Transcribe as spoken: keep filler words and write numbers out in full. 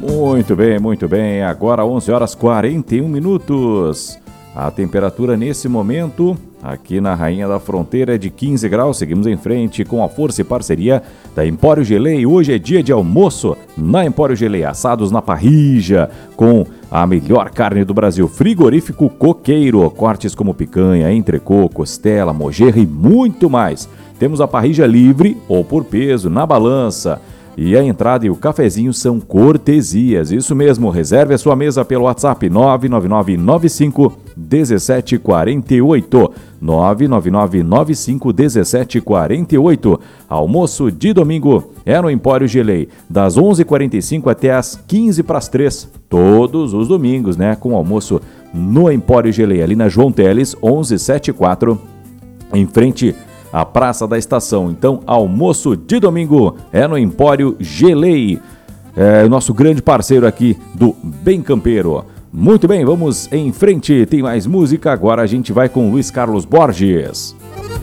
Muito bem, muito bem. Agora onze horas e quarenta e um minutos. A temperatura nesse momento, aqui na Rainha da Fronteira, é de quinze graus. Seguimos em frente com a força e parceria da Empório Gelei. Hoje é dia de almoço na Empório Gelei. Assados na parrilla, com a melhor carne do Brasil. Frigorífico Coqueiro. Cortes como picanha, entrecô, costela, mojerra e muito mais. Temos a parrilla livre ou por peso, na balança. E a entrada e o cafezinho são cortesias. Isso mesmo, reserve a sua mesa pelo WhatsApp nove nove nove nove cinco um sete quatro oito. nove nove nove nove cinco um sete quatro oito. Almoço de domingo é no Empório Gelei, das onze e quarenta e cinco até as quinze para as três. Todos os domingos, né? Com almoço no Empório Gelei, ali na João Teles, onze setenta e quatro, em frente a Praça da Estação. Então, almoço de domingo é no Empório Gelei. É o nosso grande parceiro aqui do Bem Campeiro. Muito bem, vamos em frente. Tem mais música. Agora a gente vai com Luiz Carlos Borges.